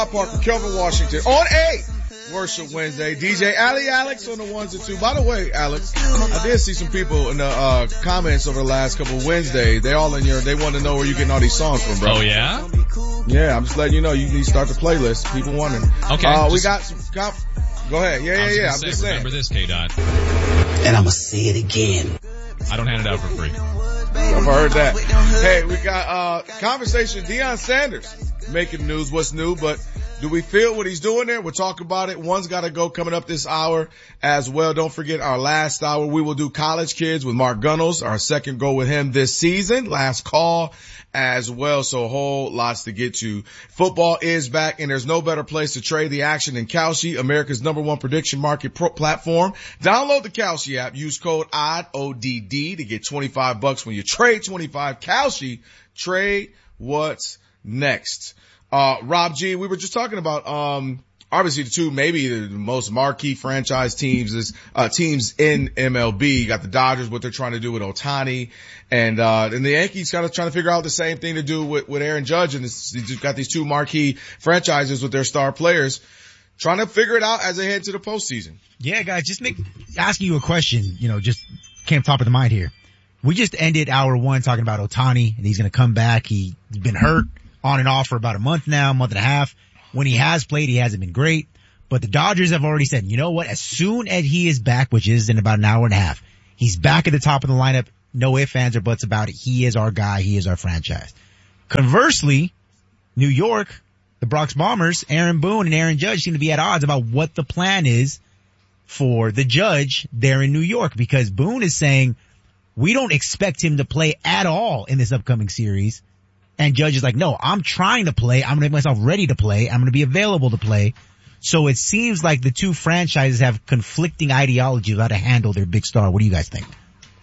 Parker, Kelvin Washington on a Worship Wednesday. DJ Ali Alex on the ones and two. By the way, Alex, I did see some people in the comments over the last couple of Wednesdays. They all in your, they want to know where you getting all these songs from, bro. Oh yeah? Yeah, I'm just letting you know you need to start the playlist. People wondering. Okay. We got some go ahead. Yeah. I'm just saying. Remember this, K-Dot. And I'm gonna say it again. I don't hand it out for free. I've heard that. Hey, we got conversation. Deion Sanders making news. What's new? But do we feel what he's doing there? We'll talk about it. One's got to go coming up this hour as well. Don't forget our last hour. We will do College Kids with Mark Gunnels. Our second go with him this season. Last call as well. So a whole lots to get to. Football is back, and there's no better place to trade the action than Kalshi, America's #1 prediction market platform. Download the Kalshi app. Use code ODD to get $25 when you trade 25. Kalshi, trade what's next. Rob G, we were just talking about, obviously the two, maybe the most marquee franchise teams is, teams in MLB. You got the Dodgers, what they're trying to do with Ohtani, and the Yankees kind of trying to figure out the same thing to do with Aaron Judge, and you've got these two marquee franchises with their star players trying to figure it out as they head to the postseason. Yeah, guys, asking you a question, just came top of the mind here. We just ended hour one talking about Ohtani, and he's going to come back. He's been hurt on and off for about a month now, month and a half. When he has played, he hasn't been great. But the Dodgers have already said, you know what? As soon as he is back, which is in about an hour and a half, he's back at the top of the lineup. No ifs, ands, or buts about it. He is our guy. He is our franchise. Conversely, New York, the Bronx Bombers, Aaron Boone and Aaron Judge seem to be at odds about what the plan is for the Judge there in New York, because Boone is saying, we don't expect him to play at all in this upcoming series. And Judge is like, no, I'm trying to play. I'm going to make myself ready to play. I'm going to be available to play. So it seems like the two franchises have conflicting ideologies of how to handle their big star. What do you guys think?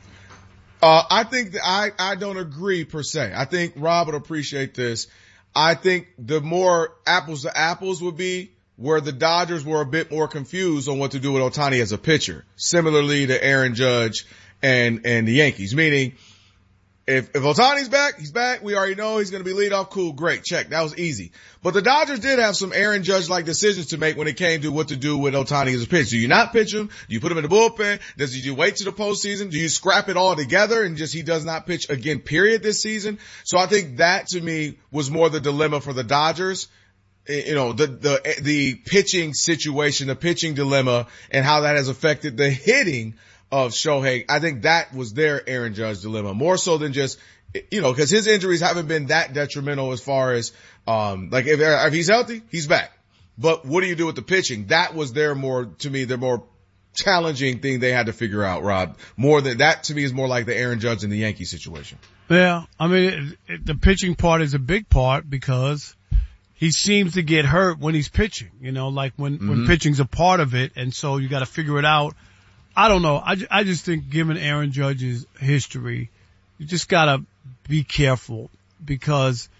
I think I don't agree per se. I think Rob would appreciate this. I think the more apples to apples would be where the Dodgers were a bit more confused on what to do with Ohtani as a pitcher, similarly to Aaron Judge and the Yankees, meaning if Ohtani's back, he's back. We already know he's going to be leadoff. Cool. Great. Check. That was easy. But the Dodgers did have some Aaron Judge-like decisions to make when it came to what to do with Ohtani as a pitcher. Do you not pitch him? Do you put him in the bullpen? Does you wait to the postseason? Do you scrap it all together and just he does not pitch again, period, this season? So I think that to me was more the dilemma for the Dodgers. The pitching situation, the pitching dilemma, and how that has affected the hitting of Shohei. I think that was their Aaron Judge dilemma, more so than just, cause his injuries haven't been that detrimental as far as, if he's healthy, he's back. But what do you do with the pitching? That was their more challenging thing they had to figure out, Rob. More than that to me is more like the Aaron Judge and the Yankee situation. Yeah. I mean, the pitching part is a big part because he seems to get hurt when he's pitching, when pitching's a part of it. And so you got to figure it out. I don't know. I just think given Aaron Judge's history, you just gotta be careful because,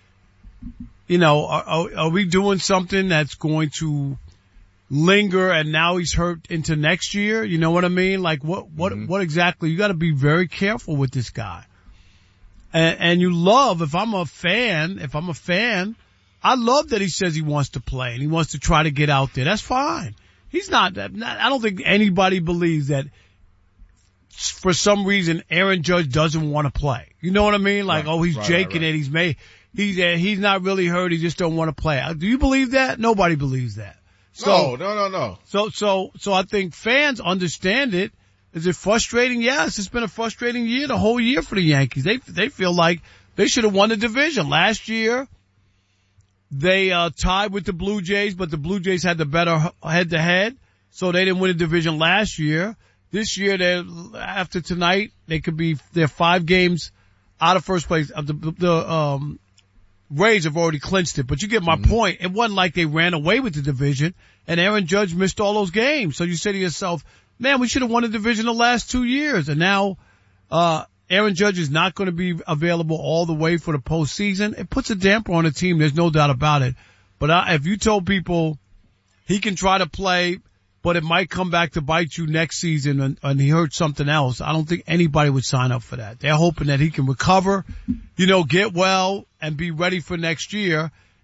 are we doing something that's going to linger and now he's hurt into next year? You know what I mean? Like what exactly? You gotta be very careful with this guy. And you love, if I'm a fan, I love that he says he wants to play and he wants to try to get out there. That's fine. He's not, I don't think anybody believes that for some reason Aaron Judge doesn't want to play. You know what I mean? Like, he's jaking it. He's not really hurt. He just don't want to play. Do you believe that? Nobody believes that. So, No. So I think fans understand it. Is it frustrating? Yes, it's been a frustrating year, the whole year for the Yankees. They feel like they should have won the division last year. They tied with the Blue Jays, but the Blue Jays had the better head-to-head, so they didn't win the division last year. This year, after tonight, they're 5 games out of first place. The Rays have already clinched it, but you get my point. It wasn't like they ran away with the division, and Aaron Judge missed all those games. So you say to yourself, man, we should have won the division the last 2 years, and now Aaron Judge is not going to be available all the way for the postseason. It puts a damper on the team. There's no doubt about it. But if you told people he can try to play, but it might come back to bite you next season and he hurt something else, I don't think anybody would sign up for that. They're hoping that he can recover, get well and be ready for next year.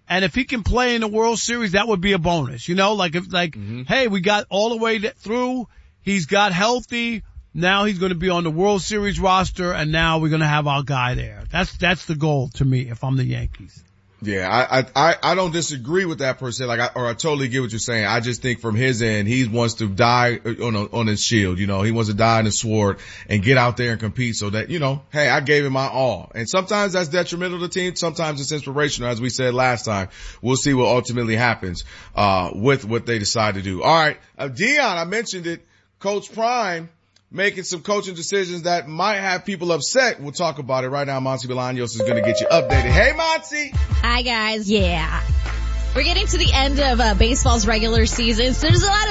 And if he can play in the World Series, that would be a bonus. You know, like hey, we got all the way through. He's got healthy. Now he's going to be on the World Series roster, and now we're going to have our guy there. That's the goal to me if I'm the Yankees. Yeah, I don't disagree with that per se. I totally get what you're saying. I just think from his end, he wants to die on his shield. You know, he wants to die in his sword and get out there and compete so that, you know, hey, I gave it my all. And sometimes that's detrimental to the team. Sometimes it's inspirational. As we said last time, we'll see what ultimately happens, with what they decide to do. All right. Dion, I mentioned it. Coach Prime making some coaching decisions that might have people upset. We'll talk about it right now. Monty Bolaños is going to get you updated. Hey, Monty. Hi, guys. Yeah. We're getting to the end of baseball's regular season, so there's a lot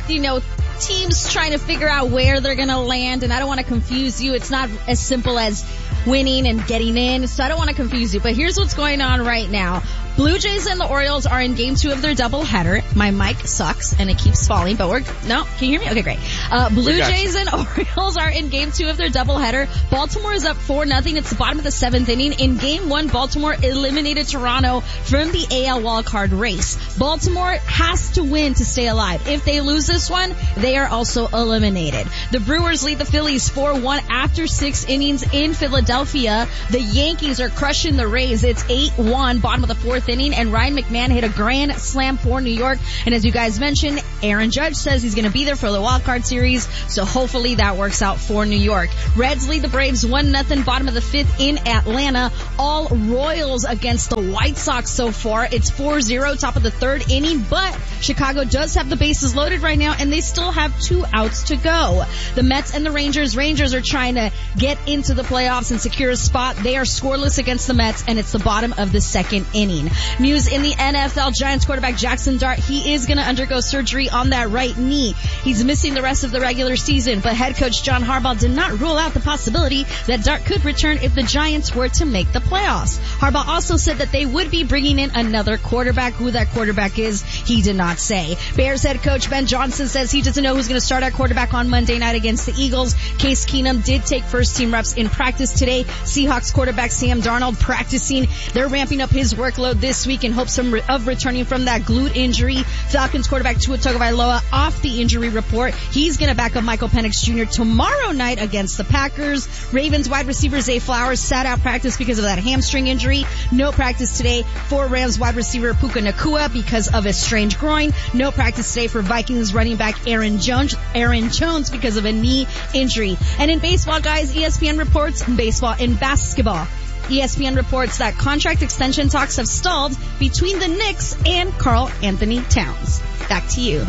of, teams trying to figure out where they're going to land, and I don't want to confuse you. It's not as simple as winning and getting in, so I don't want to confuse you. But here's what's going on right now. Blue Jays and the Orioles are in game 2 of their doubleheader. My mic sucks and it keeps falling, but no, can you hear me? Okay, great. Blue Jays and Orioles are in game 2 of their doubleheader. Baltimore is up 4-0. It's the bottom of the 7th inning. In game 1, Baltimore eliminated Toronto from the AL wildcard race. Baltimore has to win to stay alive. If they lose this one, they are also eliminated. The Brewers lead the Phillies 4-1 after 6 innings in Philadelphia. The Yankees are crushing the Rays. It's 8-1, bottom of the 4th inning, and Ryan McMahon hit a grand slam for New York. And as you guys mentioned, Aaron Judge says he's going to be there for the wild card series, so hopefully that works out for New York. Reds lead the Braves 1-0, bottom of the 5th in Atlanta. All Royals against the White Sox so far. It's 4-0, top of the 3rd inning, but Chicago does have the bases loaded right now, and they still have 2 outs to go. The Mets and the Rangers are trying to get into the playoffs and secure a spot. They are scoreless against the Mets, and it's the bottom of the 2nd inning. News in the NFL, Giants quarterback Jackson Dart, he is going to undergo surgery on that right knee. He's missing the rest of the regular season, but head coach John Harbaugh did not rule out the possibility that Dart could return if the Giants were to make the playoffs. Harbaugh also said that they would be bringing in another quarterback. Who that quarterback is, he did not say. Bears head coach Ben Johnson says he doesn't know who's going to start at quarterback on Monday night against the Eagles. Case Keenum did take first team reps in practice today. Seahawks quarterback Sam Darnold practicing. They're ramping up his workload this week in hopes of returning from that glute injury. Falcons quarterback Tua Tagovailoa off the injury report. He's going to back up Michael Penix Jr. tomorrow night against the Packers. Ravens wide receiver Zay Flowers sat out practice because of that hamstring injury. No practice today for Rams wide receiver Puka Nacua because of a strained groin. No practice today for Vikings running back Aaron Jones because of a knee injury. And in baseball, guys, ESPN reports baseball and basketball. ESPN reports that contract extension talks have stalled between the Knicks and Karl Anthony Towns. Back to you.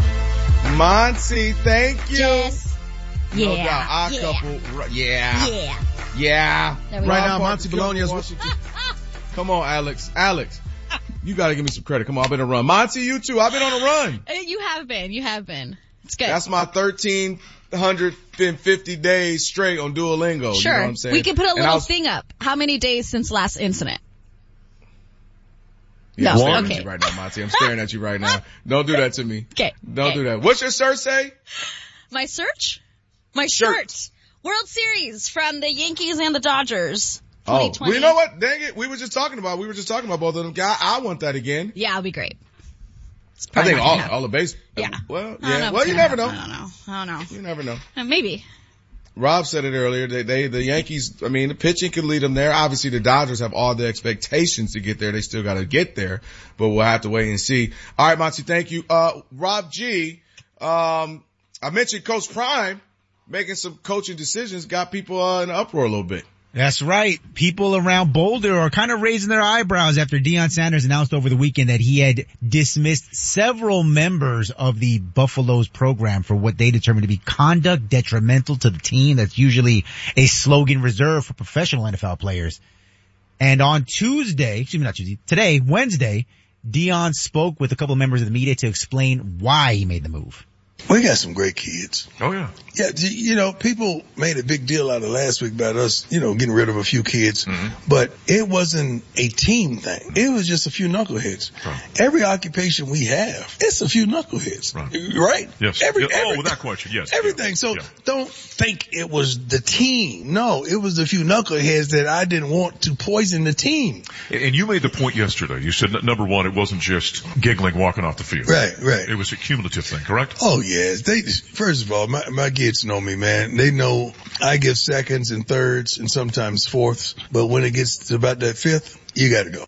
Monty, thank you. Yes. Yeah. No doubt. Our couple. Yeah. There we Right go. now, Monty Bolaños. Come on, Alex. You gotta give me some credit. Come on, I've been on a run. Monty, you too. I've been on a run. You have been. It's good. That's my 1,350 days straight on Duolingo. Sure. You know what I'm saying? We can put a little thing up. How many days since last incident? Yeah, No. I'm staring Okay. at you right now, Monty. I'm staring at you right now. Don't do that to me. Okay. Don't do that. What's your shirt say? My search? My shirt. World Series from the Yankees and the Dodgers. Oh, 2020. well, you know what? Dang it. We were just talking about both of them. I want that again. Yeah, it'll be great. It's I probably think not gonna happen. all the base. Yeah. Well, I don't know yeah. if Well, it's you gonna never know. happen. I don't know. You never know. Maybe. Rob said it earlier. The Yankees, I mean, the pitching can lead them there. Obviously, the Dodgers have all the expectations to get there. They still got to get there, but we'll have to wait and see. All right, Monty, thank you. Rob G, I mentioned Coach Prime making some coaching decisions, got people in an uproar a little bit. That's right. People around Boulder are kind of raising their eyebrows after Deion Sanders announced over the weekend that he had dismissed several members of the Buffaloes program for what they determined to be conduct detrimental to the team. That's usually a slogan reserved for professional NFL players. And on today, Wednesday, Deion spoke with a couple of members of the media to explain why he made the move. We got some great kids. Oh, yeah. Yeah, you know, people made a big deal out of last week about us, you know, getting rid of a few kids. But it wasn't a team thing. It was just a few knuckleheads. Right. Every occupation we have, it's a few knuckleheads. Right? Yes. Every, without question, yes. Everything. So don't think it was the team. No, it was a few knuckleheads that I didn't want to poison the team. And you made the point yesterday. You said, number one, it wasn't just giggling walking off the field. Right. It was a cumulative thing, correct? Oh, yes. First of all, my kids know me, man. They know I give seconds and thirds and sometimes fourths. But when it gets to about that fifth, you got to go.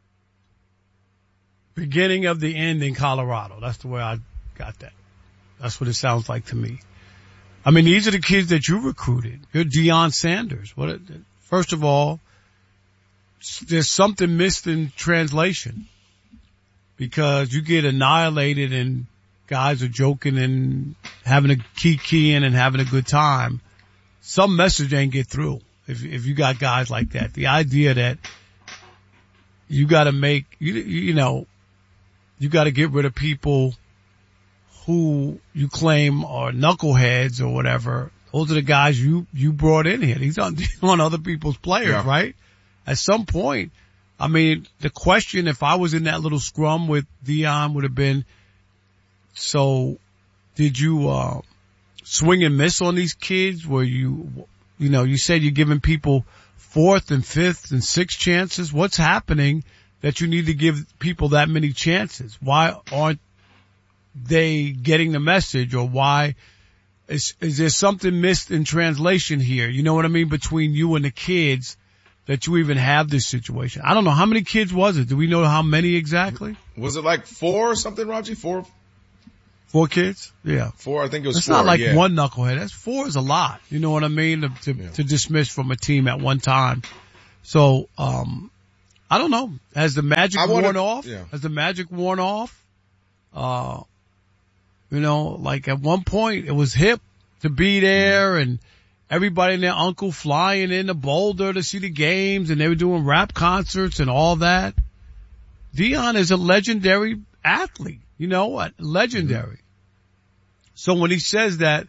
Beginning of the end in Colorado. That's the way I got that. That's what it sounds like to me. I mean, these are the kids that you recruited. You're Deion Sanders. First of all, there's something missed in translation because you get annihilated and guys are joking and having a kiki in and having a good time. Some message ain't get through if you got guys like that. The idea that you got to make, you know, you got to get rid of people who you claim are knuckleheads or whatever. Those are the guys you brought in here. These aren't on other people's players, right? At some point, I mean, the question, if I was in that little scrum with Deion, would have been, so did you swing and miss on these kids? Were you know, you said you're giving people fourth and fifth and sixth chances. What's happening that you need to give people that many chances? Why aren't they getting the message, or why is there something missed in translation here? You know what I mean? Between you and the kids that you even have this situation. I don't know. How many kids was it? Do we know how many exactly? Was it like 4 or something, Raji? 4? 4 kids? Yeah. 4, I think it was it's 4. It's not like one knucklehead. That's 4 is a lot. You know what I mean? To dismiss from a team at one time. So, I don't know. Has the magic worn off? Yeah. Has the magic worn off? You know, like at one point it was hip to be there and everybody and their uncle flying into Boulder to see the games and they were doing rap concerts and all that. Deion is a legendary athlete. You know what? Legendary. So when he says that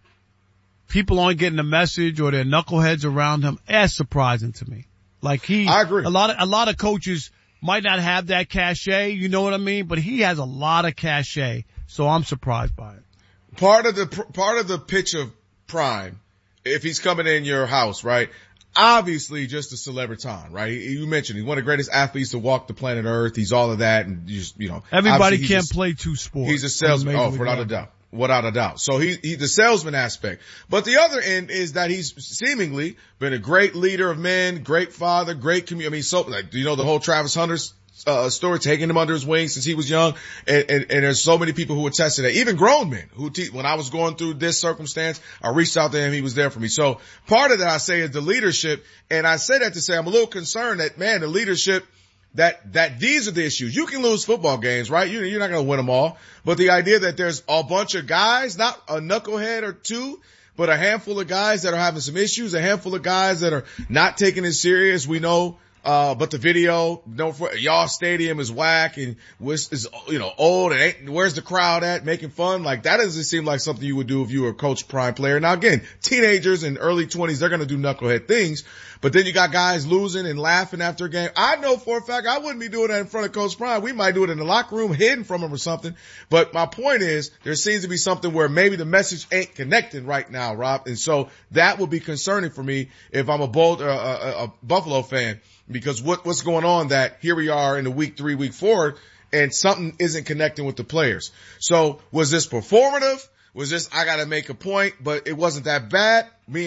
people aren't getting the message or they're knuckleheads around him, that's surprising to me. Like I agree. A lot of coaches might not have that cachet, you know what I mean? But he has a lot of cachet, so I'm surprised by it. Part of the pitch of Prime, if he's coming in your house, right? Obviously just a celebrity, right? You mentioned he's one of the greatest athletes to walk the planet Earth. He's all of that, and you know, everybody can't play 2 sports. He's a salesman. Without a doubt. Without a doubt. So he's the salesman aspect. But the other end is that he's seemingly been a great leader of men, great father, great community. I mean, so like, you know, the whole Travis Hunter's story, taking him under his wing since he was young. And there's so many people who attest to that. Even grown men who when I was going through this circumstance, I reached out to him. He was there for me. So part of that I say is the leadership. And I say that to say I'm a little concerned that, man, the leadership, that these are the issues. You can lose football games, right? You're not going to win them all. But the idea that there's a bunch of guys, not a knucklehead or two, but a handful of guys that are having some issues, a handful of guys that are not taking it serious. We know, but the video, y'all stadium is whack and is, you know, old and where's the crowd at making fun? Like that doesn't seem like something you would do if you were a Coach Prime player. Now again, teenagers in early 20s, they're going to do knucklehead things, but then you got guys losing and laughing after a game. I know for a fact I wouldn't be doing that in front of Coach Prime. We might do it in the locker room hidden from him or something. But my point is there seems to be something where maybe the message ain't connecting right now, Rob. And so that would be concerning for me if I'm a Buffalo fan. Because what's going on that here we are in the week 3, week 4, and something isn't connecting with the players. So was this performative? Was this, I gotta make a point, but it wasn't that bad?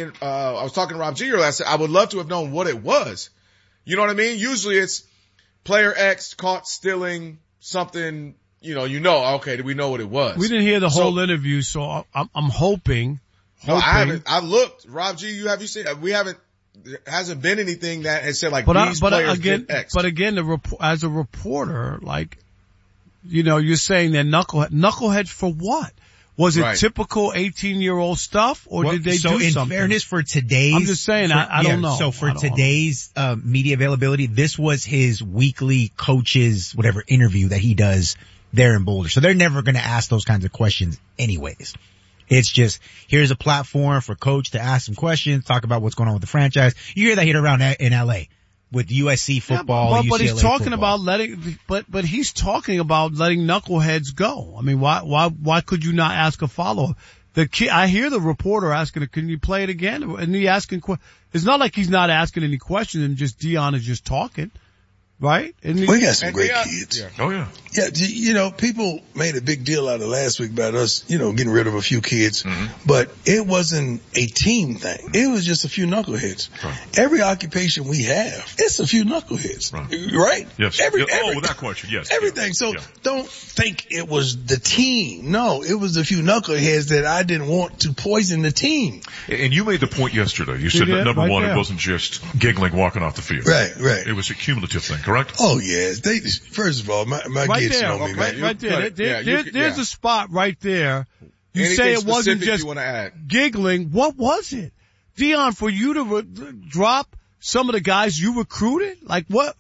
I was talking to Rob G earlier. I said, I would love to have known what it was. You know what I mean? Usually it's player X caught stealing something, okay, we know what it was. We didn't hear the whole interview, so I'm hoping. No, I haven't. I looked. Rob G, have you seen, there hasn't been anything that has said like these players did X. But again, as a reporter, like, you're saying they're knuckleheads for what? Was it typical 18-year-old stuff, or did they do something? So in fairness for today's, I'm just saying, I don't know. So for today's media availability, this was his weekly coaches, whatever interview that he does there in Boulder. So they're never going to ask those kinds of questions anyways. It's just, here's a platform for coach to ask some questions, talk about what's going on with the franchise. You hear that hit around in LA with USC football. But he's talking football. about but he's talking about letting knuckleheads go. I mean, why could you not ask a follow-up? I hear the reporter asking, can you play it again? And he asking, it's not like he's not asking any questions and just Deion is just talking. Right? We got some great kids. Yeah. Oh, yeah. Yeah, you know, people made a big deal out of last week about us, you know, getting rid of a few kids, but it wasn't a team thing. It was just a few knuckleheads. Right. Every occupation we have, it's a few knuckleheads. Right? Yes. Without question, yes. Everything. Yeah. So don't think it was the team. No, it was a few knuckleheads that I didn't want to poison the team. And you made the point yesterday. You said that number one, it wasn't just giggling walking off the field. Right. It was a cumulative thing, correct? Oh, yeah. First of all, my kids know me, man. Right there. There's a spot right there. You say it wasn't just giggling. What was it? Deion, for you to drop some of the guys you recruited? Like what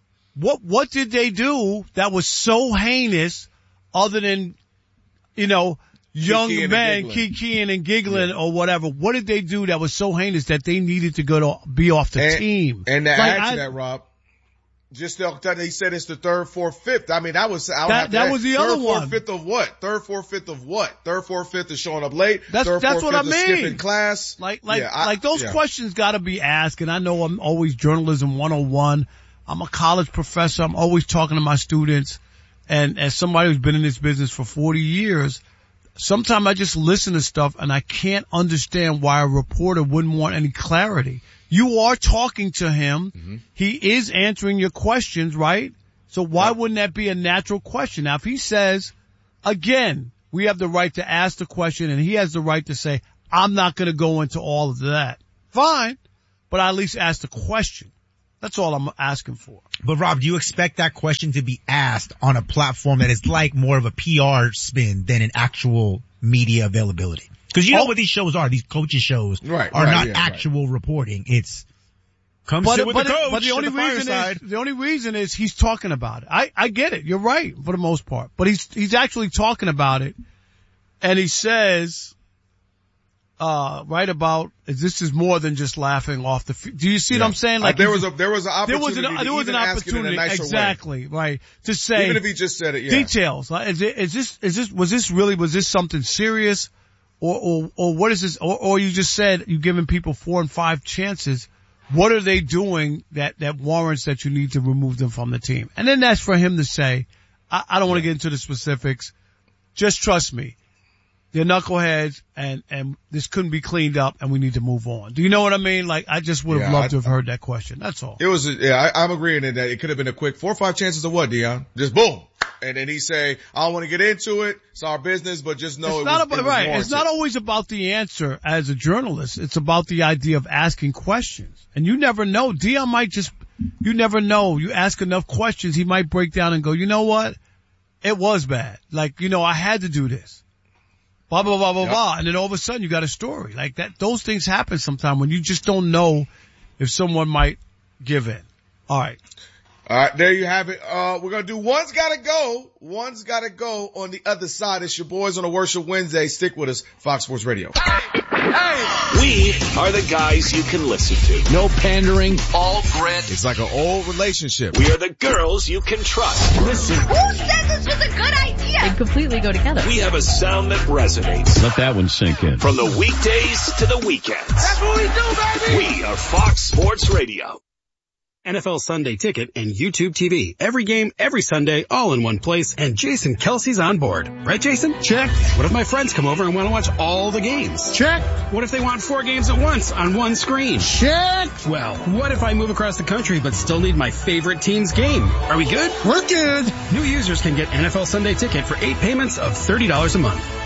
did they do that was so heinous other than, you know, young men kikiing and giggling or whatever? What did they do that was so heinous that they needed to be off the team? And to add to that, Rob, just he said it's the third, fourth, fifth. I mean, that was the other one. Third, fourth, fifth of what? Third, fourth, fifth of what? Third, fourth, fifth is showing up late. That's what I mean. Skipping class. Like those questions got to be asked. And I know I'm always journalism 101. I'm a college professor. I'm always talking to my students. And as somebody who's been in this business for 40 years, sometimes I just listen to stuff and I can't understand why a reporter wouldn't want any clarity. You are talking to him. Mm-hmm. He is answering your questions, right? So why wouldn't that be a natural question? Now, if he says, again, we have the right to ask the question and he has the right to say, I'm not going to go into all of that. Fine. But I at least ask the question. That's all I'm asking for. But Rob, do you expect that question to be asked on a platform that is like more of a PR spin than an actual media availability? Because you know what these shows are. These coaches shows are not actual reporting. It's come sit with the coach. But the only reason is he's talking about it. I get it. You're right for the most part. But he's actually talking about it. And he says, this is more than just laughing off the field. Do you see what I'm saying? Like there was an opportunity. There was an opportunity. In a nicer exactly. way. Right. To say. Even if he just said it, details. Was this something serious? Or what is this? Or you just said you're giving people 4 and 5 chances. What are they doing that warrants that you need to remove them from the team? And then that's for him to say, I don't want to get into the specifics. Just trust me. They're knuckleheads and this couldn't be cleaned up and we need to move on. Do you know what I mean? Like, I just would have loved to have heard that question. That's all. It was, I'm agreeing in that it could have been a quick 4 or 5 chances of what, Deion? Just boom. And then he say, I don't want to get into it. It's our business, but just know it was warranted. It's not always about the answer as a journalist. It's about the idea of asking questions. And you never know. Deion might you never know. You ask enough questions, he might break down and go, you know what? It was bad. Like, I had to do this. Blah, blah, blah, blah, blah. And then all of a sudden you got a story. Like that, those things happen sometimes when you just don't know if someone might give in. All right. All right, there you have it. We're going to do One's Gotta Go. One's Gotta Go on the other side. It's your boys on a Worship Wednesday. Stick with us, Fox Sports Radio. Hey. We are the guys you can listen to. No pandering, all grit. It's like an old relationship. We are the girls you can trust. Listen. Who said this was a good idea? They completely go together. We have a sound that resonates. Let that one sink in. From the weekdays to the weekends. That's what we do, baby. We are Fox Sports Radio. NFL Sunday Ticket and YouTube TV. Every game, every Sunday, all in one place, and Jason Kelsey's on board. Right, Jason? Check. What if my friends come over and want to watch all the games? Check. What if they want 4 games at once on one screen? Check. Well, what if I move across the country but still need my favorite team's game? Are we good? We're good. New users can get NFL Sunday Ticket for 8 payments of $30 a month.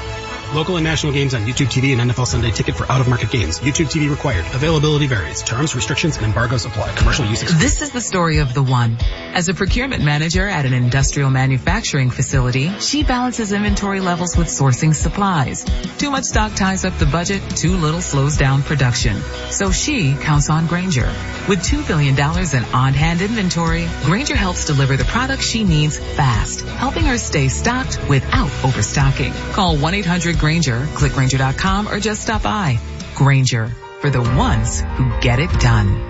Local and national games on YouTube TV and NFL Sunday Ticket for out-of-market games. YouTube TV required. Availability varies. Terms, restrictions, and embargoes apply. Commercial use excluded. This is the story of the one. As a procurement manager at an industrial manufacturing facility, she balances inventory levels with sourcing supplies. Too much stock ties up the budget, too little slows down production. So she counts on Grainger. With $2 billion in on-hand inventory, Grainger helps deliver the products she needs fast, helping her stay stocked without overstocking. Call 1-800-GRAINGER, click Grainger.com, or just stop by. Grainger, for the ones who get it done.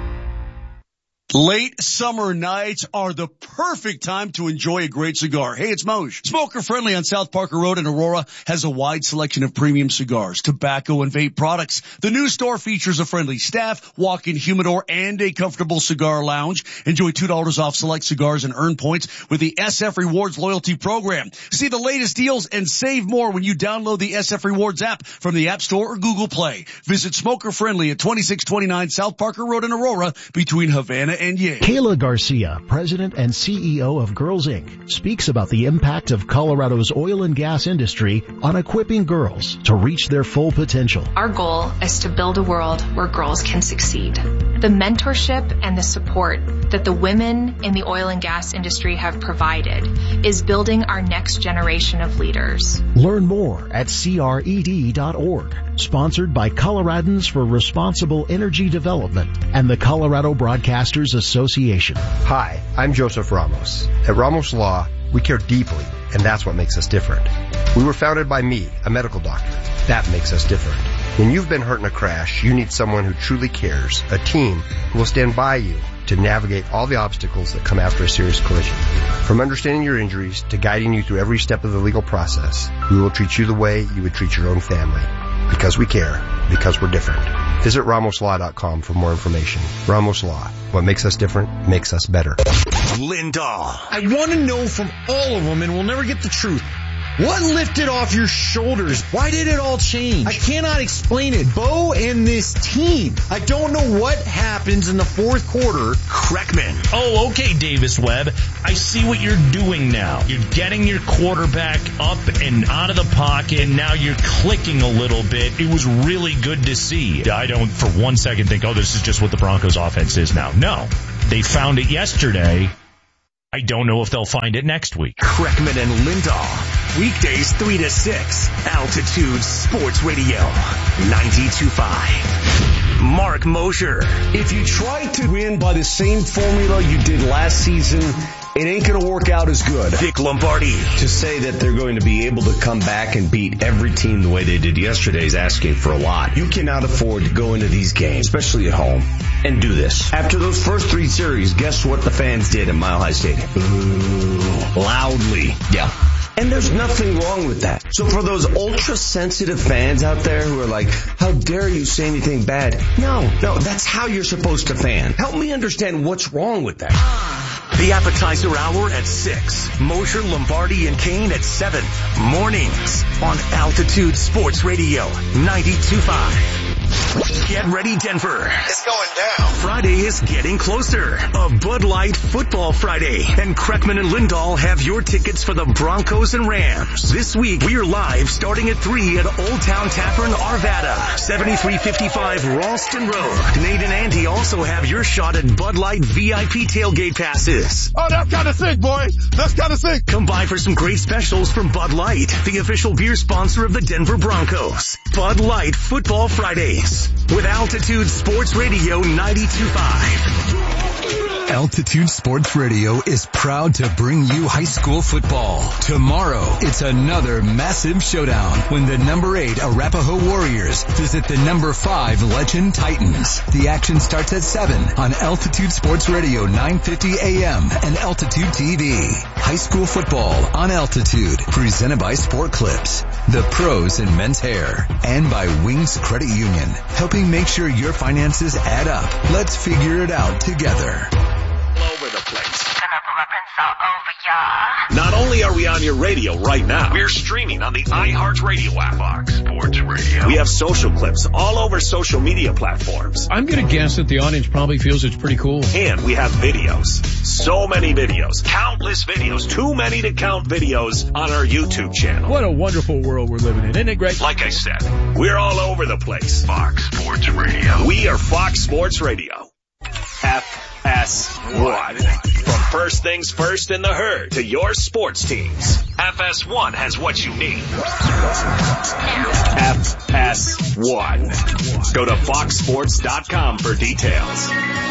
Late summer nights are the perfect time to enjoy a great cigar. Hey, it's Moj. Smoker Friendly on South Parker Road in Aurora has a wide selection of premium cigars, tobacco, and vape products. The new store features a friendly staff, walk-in humidor, and a comfortable cigar lounge. Enjoy $2 off select cigars and earn points with the SF Rewards loyalty program. See the latest deals and save more when you download the SF Rewards app from the App Store or Google Play. Visit Smoker Friendly at 2629 South Parker Road in Aurora between Havana and Yale. Kayla Garcia, President and CEO of Girls Inc., speaks about the impact of Colorado's oil and gas industry on equipping girls to reach their full potential. Our goal is to build a world where girls can succeed. The mentorship and the support that the women in the oil and gas industry have provided is building our next generation of leaders. Learn more at cred.org. Sponsored by Coloradans for Responsible Energy Development and the Colorado Broadcasters Association. Hi, I'm Joseph Ramos. At Ramos Law, we care deeply, and that's what makes us different. We were founded by me, a medical doctor. That makes us different. When you've been hurt in a crash, you need someone who truly cares, a team who will stand by you to navigate all the obstacles that come after a serious collision. From understanding your injuries to guiding you through every step of the legal process, we will treat you the way you would treat your own family. Because we care. Because we're different. Visit RamosLaw.com for more information. Ramos Law. What makes us different makes us better. Lindahl. I want to know from all of them, and we'll never get the truth. What lifted off your shoulders? Why did it all change? I cannot explain it. Bo and this team. I don't know what happens in the fourth quarter. Kreckman. Oh, okay, Davis Webb. I see what you're doing now. You're getting your quarterback up and out of the pocket, and now you're clicking a little bit. It was really good to see. I don't for one second think, oh, this is just what the Broncos offense is now. No. They found it yesterday. I don't know if they'll find it next week. Kreckman and Lindahl. Weekdays 3 to 6. Altitude Sports Radio. 92.5. Mark Mosher. If you try to win by the same formula you did last season, it ain't going to work out as good. Vic Lombardi. To say that they're going to be able to come back and beat every team the way they did yesterday is asking for a lot. You cannot afford to go into these games, especially at home, and do this. After those first 3 series, guess what the fans did at Mile High Stadium? Boo. Loudly. Yeah. And there's nothing wrong with that. So for those ultra-sensitive fans out there who are like, how dare you say anything bad? No, that's how you're supposed to fan. Help me understand what's wrong with that. The Appetizer Hour at 6. Mosher, Lombardi, and Kane at 7. Mornings on Altitude Sports Radio 92.5. Get ready, Denver. It's going down. Friday is getting closer. A Bud Light Football Friday. And Kreckman and Lindahl have your tickets for the Broncos and Rams. This week, we are live starting at 3 at Old Town Tavern, Arvada. 7355 Ralston Road. Nate and Andy also have your shot at Bud Light VIP tailgate passes. Oh, that's kind of sick, boy. That's kind of sick. Come by for some great specials from Bud Light, the official beer sponsor of the Denver Broncos. Bud Light Football Fridays with Altitude Sports Radio 92.5. Altitude Sports Radio is proud to bring you high school football. Tomorrow, it's another massive showdown when the number 8 Arapahoe Warriors visit the number 5 Legend Titans. The action starts at 7 on Altitude Sports Radio 950 AM and Altitude TV. High school football on Altitude, presented by Sport Clips, the pros in men's hair, and by Wings Credit Union, helping make sure your finances add up. Let's figure it out together. All over the place. all over y'all. Not only are we on your radio right now, we're streaming on the iHeartRadio app. Fox Sports Radio. We have social clips all over social media platforms. I'm going to guess that the audience probably feels it's pretty cool. And we have videos. So many videos. Countless videos. Too many to count videos on our YouTube channel. What a wonderful world we're living in. Isn't it great? Like I said, we're all over the place. Fox Sports Radio. We are Fox Sports Radio. FS1. From first things first in the herd to your sports teams, FS1 has what you need. FS1. Go to foxsports.com for details.